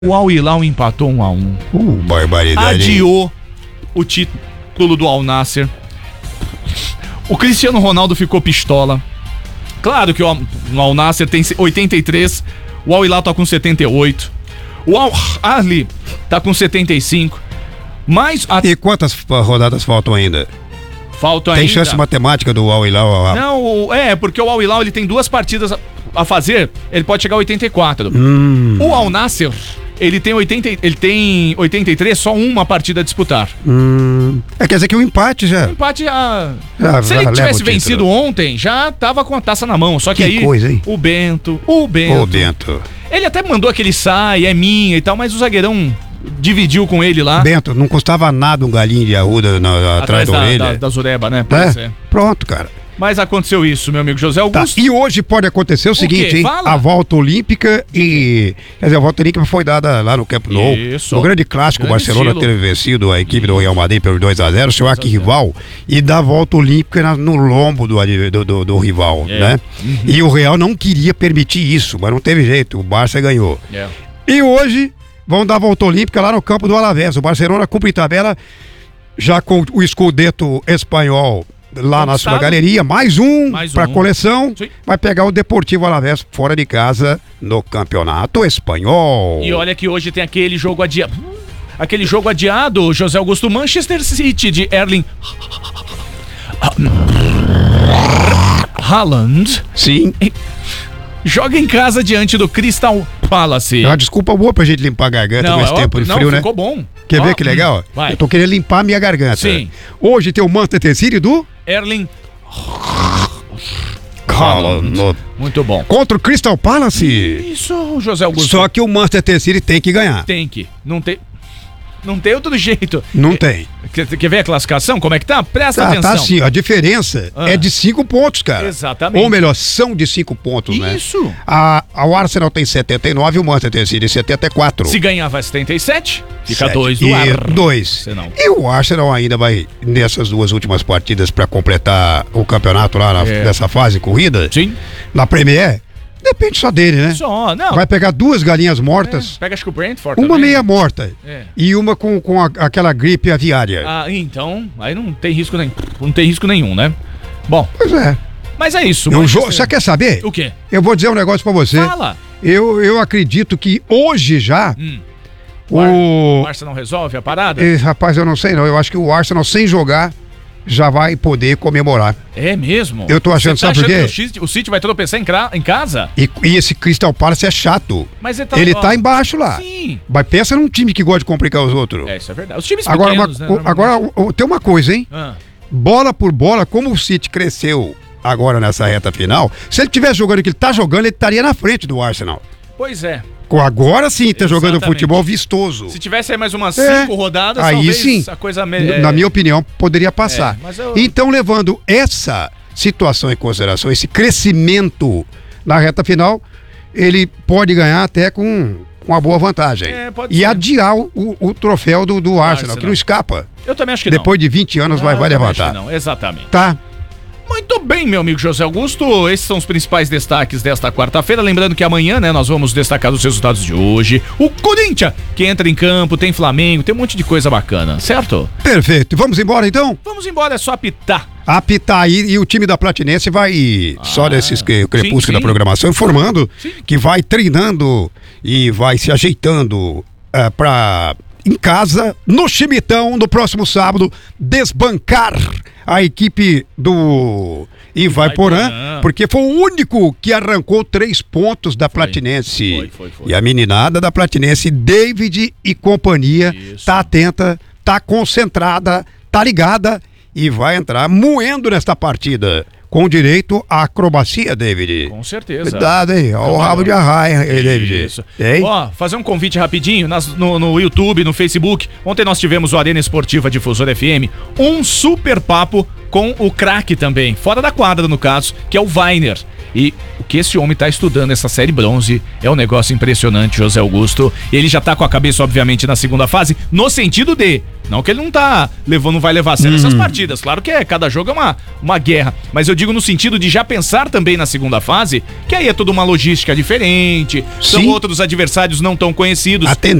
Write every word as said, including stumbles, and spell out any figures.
O Al Hilal empatou um a um. Uh, barbaridade. Adiou hein? O título do Al Nassr. O Cristiano Ronaldo ficou pistola. Claro que o Al, o Al Nassr tem oitenta e três, o Al Hilal tá com setenta e oito, o Al Ahly tá com setenta e cinco. Mas a... E quantas rodadas faltam ainda? Faltam tem ainda. chance matemática do Al Hilal? Não, é, porque o Al Hilal ele tem duas partidas a, a fazer, ele pode chegar a oitenta e quatro. Hum. O Al Nassr, ele tem, oitenta, ele tem oitenta e três, só uma partida a disputar. Hum. É, quer dizer que o empate já... O empate já... já Se já ele tivesse vencido ontem, já tava com a taça na mão. Só que, que aí, coisa, hein? o Bento, o Bento... O Bento. Ele até mandou aquele sai, é minha e tal, mas o zagueirão dividiu com ele lá. Bento, não custava nada um galinho de arruda na, atrás da, da orelha. Da, da Zureba, né? É? É. Pronto, cara. Mas aconteceu isso, meu amigo José Augusto. Tá. E hoje pode acontecer o, o seguinte, quê? hein? Fala. A volta olímpica e... Quer dizer, a volta olímpica foi dada lá no Camp Nou. Isso. No grande clássico, grande o Barcelona estilo. teve vencido a equipe do Real Madrid pelo dois a zero, seu arquirrival, e da volta olímpica no lombo do, do, do, do rival, é. né? Uhum. E o Real não queria permitir isso, mas não teve jeito, o Barça ganhou. É. E hoje vão dar a volta olímpica lá no campo do Alavés. O Barcelona cumpre tabela já com o Scudetto espanhol lá na sua galeria, mais um, mais um. para coleção. Sim. Vai pegar o Deportivo Alavés fora de casa no Campeonato Espanhol. E olha que hoje tem aquele jogo adiado. Aquele jogo adiado, José Augusto, Manchester City de Erling Haaland. Sim. Joga em casa diante do Crystal Palace. É uma desculpa boa pra gente limpar a garganta não, com esse é tempo de não, frio, né? Ficou bom. Quer ó, ver que legal? Vai. Eu tô querendo limpar a minha garganta. Sim. Hoje tem o Manchester City do... Erling Haaland. Muito bom. Contra o Crystal Palace. Isso, José Augusto. Só que o Manchester City tem que ganhar. Tem que. Não tem... Não tem outro jeito. Não tem. Quer, quer ver a classificação? Como é que tá? Presta tá, atenção. Tá assim, a diferença ah. é de cinco pontos, cara. Exatamente. Ou melhor, são de cinco pontos, Isso. né? Isso. A, a o Arsenal tem setenta e nove e o Manchester City setenta e quatro. Se ganhar vai setenta e sete, fica dois do e ar. dois. E o Arsenal ainda vai nessas duas últimas partidas para completar o campeonato lá na, é. nessa fase corrida. Sim. Na Premier. Depende só dele, né? Só, não. Vai pegar duas galinhas mortas. É, pega acho que o Brentford Uma também. meia morta. É. E uma com, com a, aquela gripe aviária. Ah, então, aí não tem risco nenhum. Não tem risco nenhum, né? Bom. Pois é. Mas é isso. Mas jo- você quer saber? O quê? Eu vou dizer um negócio pra você. Fala. Eu, eu acredito que hoje já... Hum. O... o Arsenal resolve a parada? E, rapaz, eu não sei não. Eu acho que o Arsenal sem jogar já vai poder comemorar. É mesmo? Eu tô achando, Você tá sabe por quê? O City, o City vai tropeçar em, cra- em casa? E, e esse Crystal Palace é chato. Mas ele tá, ele ó, tá embaixo lá. Sim. Mas pensa num time que gosta de complicar os outros. É, isso é verdade. Os times agora, pequenos, uma, né? Agora, tem uma coisa, hein? Ah. Bola por bola, como o City cresceu agora nessa reta final, se ele tivesse jogando o que ele tá jogando, ele estaria na frente do Arsenal. Pois é. Agora sim, tá jogando futebol vistoso. Se tivesse aí mais umas é, cinco rodadas, aí talvez sim, a coisa... Me... Na minha opinião, poderia passar. É, eu... Então, levando essa situação em consideração, esse crescimento na reta final, ele pode ganhar até com uma boa vantagem. É, pode e ser. adiar o, o, o troféu do, do Arsenal, Arsenal, que não escapa. Eu também acho que Depois não. de vinte anos não, vai, vai levantar. Não, exatamente. Tá. Muito bem, meu amigo José Augusto, esses são os principais destaques desta quarta-feira, lembrando que amanhã, né, nós vamos destacar os resultados de hoje, o Corinthians, que entra em campo, tem Flamengo, tem um monte de coisa bacana, certo? Perfeito, vamos embora então? Vamos embora, é só apitar. Apitar aí, e o time da Platinense vai, ah, só nesses crepúsculos da programação, informando sim. que vai treinando e vai se ajeitando uh, pra... em casa, no Chimitão, no próximo sábado, desbancar a equipe do Ivaiporã, porque foi o único que arrancou três pontos da Platinense. Foi, foi, foi. E a meninada da Platinense, David e companhia, Isso. tá atenta, tá concentrada, tá ligada e vai entrar moendo nesta partida. Com direito à acrobacia, David. Com certeza. Cuidado, hein? Olha o rabo de arraia, hein, David. Isso. Ó, fazer um convite rapidinho nas, no, no YouTube, no Facebook. Ontem nós tivemos o Arena Esportiva Difusora F M. Um super papo com o craque também. Fora da quadra, no caso, que é o Weiner. E o que esse homem tá estudando, essa série bronze, é um negócio impressionante, José Augusto. Ele já tá com a cabeça, obviamente, na segunda fase, no sentido de... Não que ele não tá levando, não vai levar a sério hum. essas partidas. Claro que é, cada jogo é uma, uma guerra. Mas eu digo digo no sentido de já pensar também na segunda fase, que aí é toda uma logística diferente, Sim. são outros adversários não tão conhecidos. A